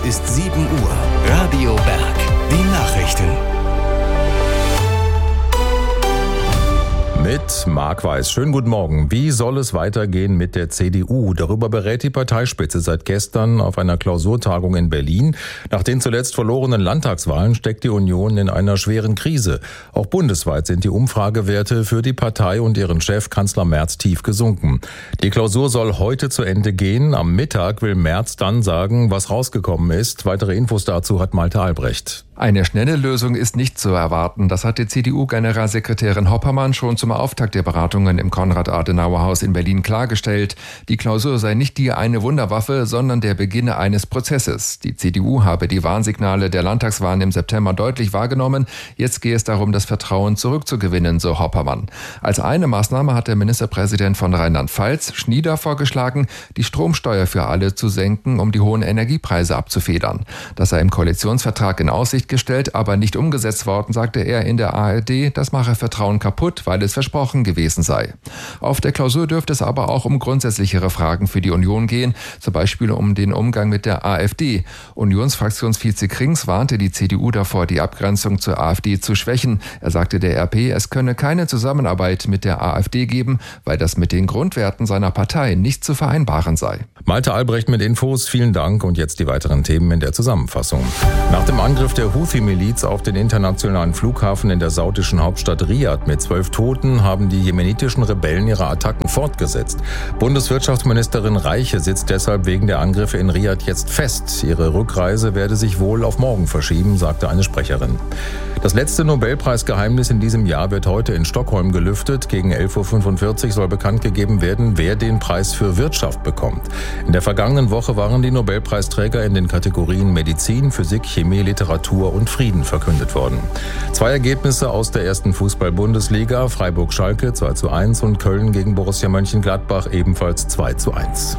ist 7 Uhr. Radio Berg. Die Nachrichten. Mit Marc Weiß. Schönen guten Morgen. Wie soll es weitergehen mit der CDU? Darüber berät die Parteispitze seit gestern auf einer Klausurtagung in Berlin. Nach den zuletzt verlorenen Landtagswahlen steckt die Union in einer schweren Krise. Auch bundesweit sind die Umfragewerte für die Partei und ihren Chef Kanzler Merz tief gesunken. Die Klausur soll heute zu Ende gehen. Am Mittag will Merz dann sagen, was rausgekommen ist. Weitere Infos dazu hat Malte Albrecht. Eine schnelle Lösung ist nicht zu erwarten. Das hat die CDU-Generalsekretärin Hoppermann schon zum Auftakt der Beratungen im Konrad-Adenauer-Haus in Berlin klargestellt. Die Klausur sei nicht die eine Wunderwaffe, sondern der Beginn eines Prozesses. Die CDU habe die Warnsignale der Landtagswahlen im September deutlich wahrgenommen. Jetzt gehe es darum, das Vertrauen zurückzugewinnen, so Hoppermann. Als eine Maßnahme hat der Ministerpräsident von Rheinland-Pfalz, Schnieder, vorgeschlagen, die Stromsteuer für alle zu senken, um die hohen Energiepreise abzufedern. Das sei im Koalitionsvertrag in Aussicht gestellt, aber nicht umgesetzt worden, sagte er in der ARD. Das mache Vertrauen kaputt, weil es versprochen gewesen sei. Auf der Klausur dürfte es aber auch um grundsätzlichere Fragen für die Union gehen, zum Beispiel um den Umgang mit der AfD. Unionsfraktionsvize Krings warnte die CDU davor, die Abgrenzung zur AfD zu schwächen. Er sagte der RP, es könne keine Zusammenarbeit mit der AfD geben, weil das mit den Grundwerten seiner Partei nicht zu vereinbaren sei. Malte Albrecht mit Infos, vielen Dank und jetzt die weiteren Themen in der Zusammenfassung. Nach dem Angriff der Houthi-Miliz auf den internationalen Flughafen in der saudischen Hauptstadt Riad mit 12 Toten haben die jemenitischen Rebellen ihre Attacken fortgesetzt. Bundeswirtschaftsministerin Reiche sitzt deshalb wegen der Angriffe in Riad jetzt fest. Ihre Rückreise werde sich wohl auf morgen verschieben, sagte eine Sprecherin. Das letzte Nobelpreisgeheimnis in diesem Jahr wird heute in Stockholm gelüftet. Gegen 11.45 Uhr soll bekannt gegeben werden, wer den Preis für Wirtschaft bekommt. In der vergangenen Woche waren die Nobelpreisträger in den Kategorien Medizin, Physik, Chemie, Literatur und Frieden verkündet worden. 2 Ergebnisse aus der ersten Fußball-Bundesliga, Freiburg-Schalke 2:1 und Köln gegen Borussia Mönchengladbach ebenfalls 2:1.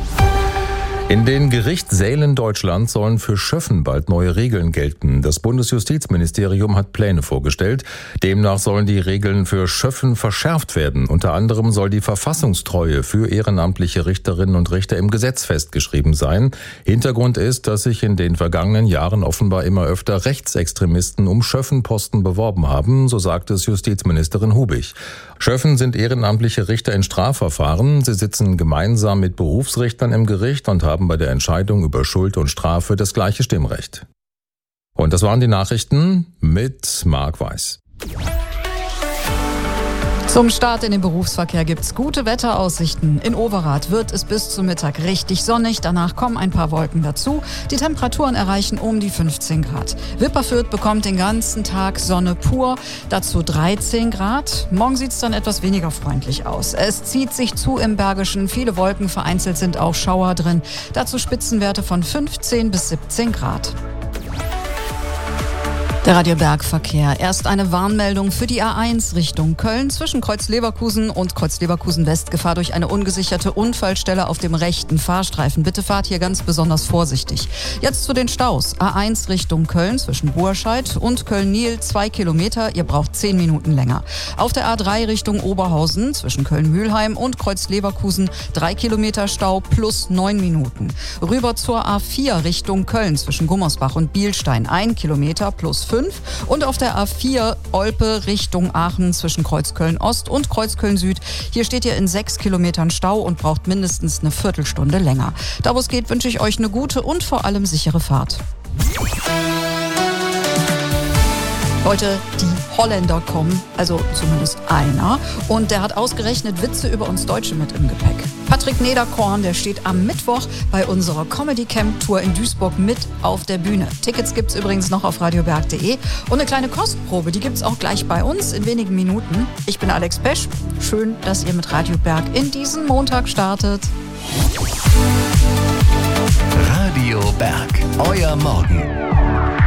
In den Gerichtssälen Deutschlands sollen für Schöffen bald neue Regeln gelten. Das Bundesjustizministerium hat Pläne vorgestellt. Demnach sollen die Regeln für Schöffen verschärft werden. Unter anderem soll die Verfassungstreue für ehrenamtliche Richterinnen und Richter im Gesetz festgeschrieben sein. Hintergrund ist, dass sich in den vergangenen Jahren offenbar immer öfter Rechtsextremisten um Schöffenposten beworben haben, so sagt es Justizministerin Hubig. Schöffen sind ehrenamtliche Richter in Strafverfahren. Sie sitzen gemeinsam mit Berufsrichtern im Gericht und haben bei der Entscheidung über Schuld und Strafe das gleiche Stimmrecht. Und das waren die Nachrichten mit Marc Weiß. Zum Start in den Berufsverkehr gibt's gute Wetteraussichten. In Overath wird es bis zum Mittag richtig sonnig, danach kommen ein paar Wolken dazu. Die Temperaturen erreichen um die 15 Grad. Wipperfürth bekommt den ganzen Tag Sonne pur, dazu 13 Grad. Morgen sieht's dann etwas weniger freundlich aus. Es zieht sich zu im Bergischen, viele Wolken, vereinzelt sind auch Schauer drin. Dazu Spitzenwerte von 15 bis 17 Grad. Der Radio Berg Verkehr. Erst eine Warnmeldung für die A1 Richtung Köln zwischen Kreuz Leverkusen und Kreuz Leverkusen West. Gefahr durch eine ungesicherte Unfallstelle auf dem rechten Fahrstreifen. Bitte fahrt hier ganz besonders vorsichtig. Jetzt zu den Staus. A1 Richtung Köln zwischen Burscheid und Köln-Niel 2 Kilometer. Ihr braucht 10 Minuten länger. Auf der A3 Richtung Oberhausen zwischen Köln-Mühlheim und Kreuz Leverkusen 3 Kilometer Stau plus 9 Minuten. Rüber zur A4 Richtung Köln zwischen Gummersbach und Bielstein 1 Kilometer plus 5. Und auf der A4 Olpe Richtung Aachen zwischen Kreuzköln Ost und Kreuzköln Süd. Hier steht ihr in 6 Kilometern Stau und braucht mindestens eine Viertelstunde länger. Da wo es geht, wünsche ich euch eine gute und vor allem sichere Fahrt. Heute die Holländer kommen, also zumindest einer. Und der hat ausgerechnet Witze über uns Deutsche mit im Gepäck. Patrick Nederkorn, der steht am Mittwoch bei unserer Comedy Camp Tour in Duisburg mit auf der Bühne. Tickets gibt's übrigens noch auf radioberg.de. Und eine kleine Kostprobe, die gibt's auch gleich bei uns in wenigen Minuten. Ich bin Alex Pesch. Schön, dass ihr mit Radio Berg in diesen Montag startet. Radio Berg, euer Morgen.